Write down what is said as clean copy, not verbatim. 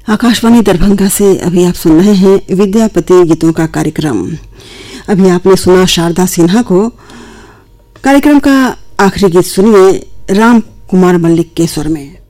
आकाशवाणी दरभंगा से अभी आप सुन रहे हैं विद्यापति गीतों का कार्यक्रम। अभी आपने सुना शारदा सिन्हा को। कार्यक्रम का आखिरी गीत सुनिए राम कुमार मल्लिक के स्वर में।